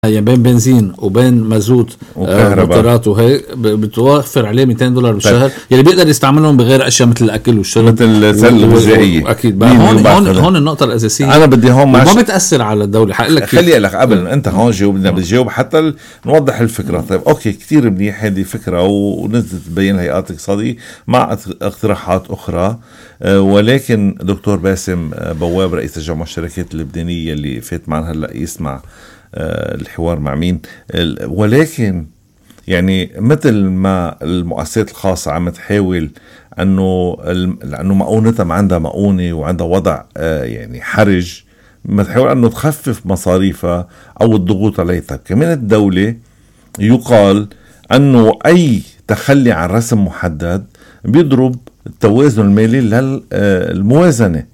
يعني بين بنزين وبين مازوت وكهرباء وهي بتوفر عليه $200 بالشهر، يلي بيقدر يستعملهم بغير اشياء مثل الاكل والشرب مثل السله الغذائيه. اكيد هون النقطه الاساسيه. انا بدي هون ما بتاثر على الدوله. حقول لك خلي لك قبل انت هون جاوبنا بتجاوب حتى نوضح الفكره. طيب اوكي، كتير منيح هذه فكره ونزلت تبين هيئات اقتصاديه مع اقتراحات اخرى. ولكن دكتور باسم بواب رئيس تجمع الشركات اللبنانيه اللي فات معنا هلا يسمع الحوار مع مين، ولكن يعني مثل ما المؤسسات الخاصة عم تحاول لأنه مؤونتها ما عندها مؤونة وعندها وضع يعني حرج، ما تحاول أنه تخفف مصاريفها أو الضغوط عليها. كمان الدولة يقال أنه أي تخلي عن رسم محدد بيضرب التوازن المالي للموازنة،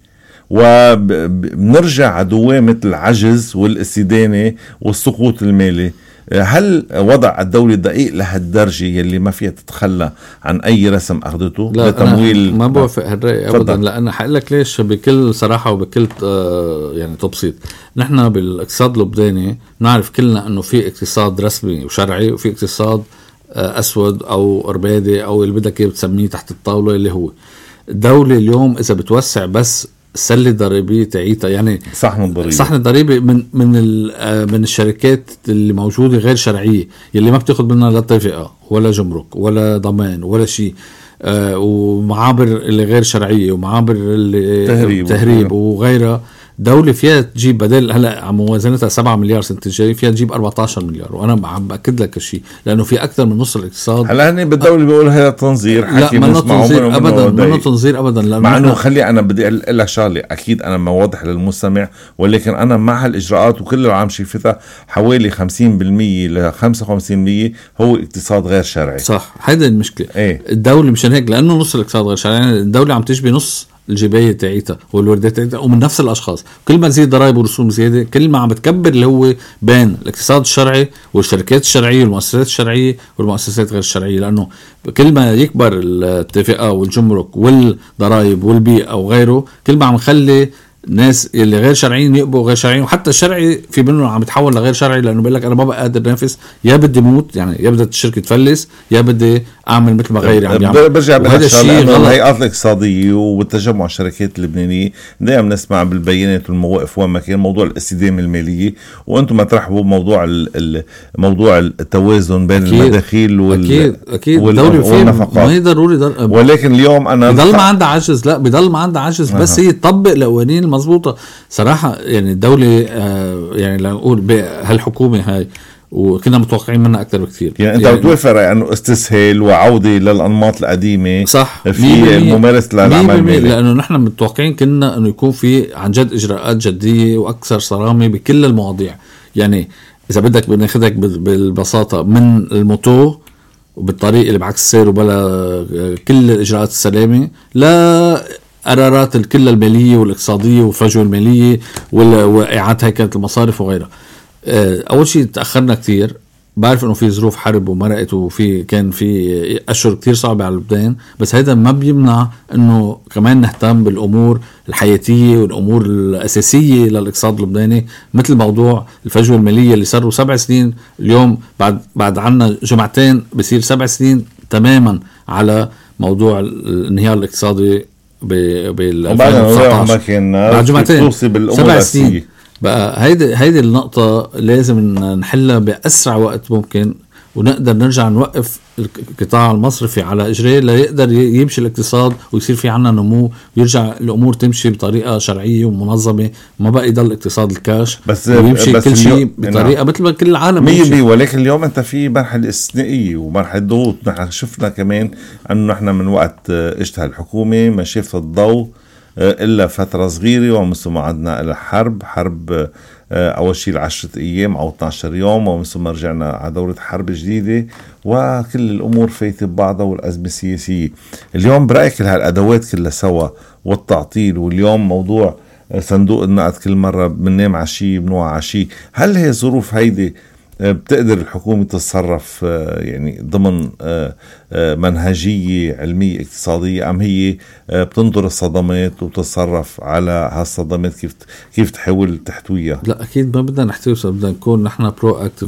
وبنرجع دوامة العجز والاستدانة والسقوط المالي. هل وضع الدولة دقيق لهالدرجة يلي ما فيها تتخلى عن أي رسم أخذته لتمويل؟ ما بوافق هالرأي أبدا. لأن حقول لك ليش بكل صراحة وبكل يعني تبسيط. نحن بالاقتصاد اللبناني نعرف كلنا أنه في اقتصاد رسمي وشرعي، وفي اقتصاد أسود أو ربادي أو اللي بدك بتسميه تحت الطاولة، اللي هو الدولة اليوم إذا بتوسع بس السلة الضريبية تعيتها، يعني صحن الضريبي من الشركات اللي موجودة غير شرعية، يلي ما بتاخد منها لا تفقة ولا جمرك ولا ضمان ولا شيء، ومعابر اللي غير شرعية ومعابر اللي تهريب وغيرها. دولة فيها تجيب بدل هلا عم موازنتها 7 مليار سنة الجاي، فيها تجيب 14 مليار. وانا عم باكد لك الشيء، لانه في اكثر من نص الاقتصاد. هلا هني بالدولة بيقول هذا تنظير. لا منه تنظير ابدا، منه تنظير ابدا. مع انه خلي انا بدي اقول لك شغله، اكيد انا ما واضح للمستمع، ولكن انا مع هالاجراءات وكل العام شايفتها حوالي 50% ل 55% هو اقتصاد غير شرعي. صح، هذا المشكله. الدولة مشان هيك، لانه نص الاقتصاد غير شرعي، يعني الدولة عم تجبي نص الجباية تاعيتها والوردات تاعيتها ومن نفس الأشخاص. كل ما تزيد ضرائب ورسوم زيادة، كل ما عم بتكبر اللي هو بين الاقتصاد الشرعي والشركات الشرعية والمؤسسات الشرعية والمؤسسات غير الشرعية. لأنه كل ما يكبر الاتفاقات والجمرك والضرائب والبيئة وغيره، كل ما عم نخلي الناس اللي غير شرعيين يقبوا غير شرعيين، وحتى الشرعي في منه عم يتحول لغير شرعي، لانه بيقول لك انا ما بقى قادر نافس، يا بدي موت، يعني يا بدي الشركه تفلس، يا بدي اعمل مثل ما غيري عم يعمل. برجع بهذا الشيء غلط. الهيئات الاقتصاديه والتجمع الشركات اللبنانيه دائما نسمع بالبيانات والمواقف وين ما كان موضوع الاستدامه الماليه، وانتم ما ترحبوا موضوع التوازن بين المداخيل والنفقات. ما هي ضروري ولكن اليوم انا بضل ما عندها عجز. لا بضل ما عندها عجز، بس هي تطبق القوانين مزبوطة صراحة. يعني الدولة يعني لنقول هالحكومة هاي وكنا متوقعين منها أكتر بكثير. يعني أنت بتوفر أنه استسهال وعودة للأنماط القديمة. صح، في الممارسة للعمل المالي، لأنه نحن متوقعين كنا أنه يكون في عن جد إجراءات جدية وأكثر صرامة بكل المواضيع. يعني إذا بدك بناخدك بالبساطة من الموتو وبالطريق اللي بعكس السير وبلا كل إجراءات السلامة، لا قرارات الكل المالية والاقتصادية والفجوة المالية وإعادة هيكلة المصارف وغيرها. أول شيء تأخرنا كتير. بعرف إنه في ظروف حرب ومرقت كان في أشهر كتير صعبة على لبنان، بس هذا ما بيمنع إنه كمان نهتم بالأمور الحياتية والأمور الأساسية للاقتصاد اللبناني، مثل موضوع الفجوة المالية اللي صاروا 7 سنين اليوم، بعد عنا جمعتين بصير 7 سنين تماما على موضوع الانهيار الاقتصادي بعد جمعتين 7 سنين. بقى هيدي النقطة لازم نحلها بأسرع وقت ممكن، ونقدر نرجع نوقف القطاع المصرفي على إجريه ليقدر يمشي الاقتصاد ويصير في عنا نمو ويرجع الأمور تمشي بطريقة شرعية ومنظمة، ما بقى يضل الاقتصاد الكاش ويمشي كل شيء بطريقة مثل ما كل العالم مية. ولكن اليوم أنت في مرحلة استثنائية ومرحلة ضغوط. نحن شفنا كمان أنه نحن من وقت اجتهى الحكومة ما شافت الضوء إلا فترة صغيرة، ومن ثم عدنا إلى حرب أول شيء 10 أيام أو 12 يوم، ومن ثم رجعنا على دورة حرب جديدة، وكل الأمور فايتة ببعضها والأزمة السياسية. اليوم برأيك كل هالأدوات كلها سوا والتعطيل، واليوم موضوع صندوق النقد كل مرة بننام عشي بنوع عشي، هل هي ظروف هيدي بتقدر الحكومة تتصرف يعني ضمن منهجية علمية اقتصادية، أم هي بتنظر الصدمات وبتتصرف على هالصدمات كيف تحاول تحتويها؟ لا أكيد ما بدنا نحتوي، بدنا نكون نحن برو أكتف